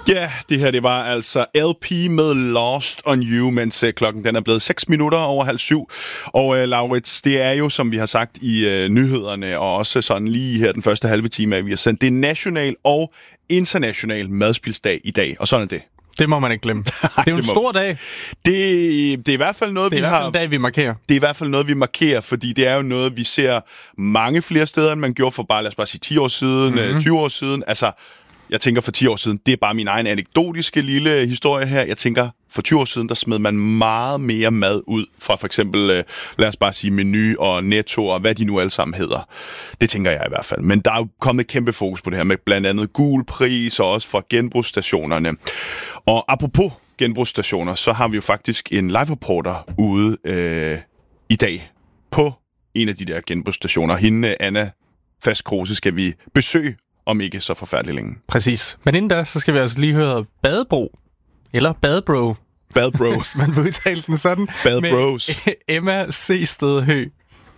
Ja, det her det var altså LP med Lost on You, mens klokken den er blevet 6:06. Og Laurits, det er jo, som vi har sagt i nyhederne, og også sådan lige her den første halve time af, vi har sendt, det er national og international madspilsdag i dag, og sådan er det. Det må man ikke glemme. Det er jo en stor dag. Det er i hvert fald noget, det er i hvert fald en dag, vi markerer. Det er i hvert fald noget, vi markerer, fordi det er jo noget, vi ser mange flere steder, end man gjorde for bare, lad os bare sige 10 år siden, 20 år siden. Altså, jeg tænker for 10 år siden, det er bare min egen anekdotiske lille historie her. Jeg tænker, for 20 år siden, der smed man meget mere mad ud fra for eksempel, lad os bare sige Menu og Netto og hvad de nu alle sammen hedder. Det tænker jeg i hvert fald. Men der er jo kommet kæmpe fokus på det her med blandt andet gul pris og også fra genbrugsstationerne. Og apropos genbrugsstationer, så har vi jo faktisk en live-reporter ude i dag på en af de der genbrugsstationer. Hende, Anna Fast-Kruse, skal vi besøge om ikke så forfærdeligt længe. Præcis. Men inden da, så skal vi altså lige høre Badebro. Eller Badebro. Badebro. Hvis man vil udtale den sådan. Badebros. Med Emma C. Stedhø.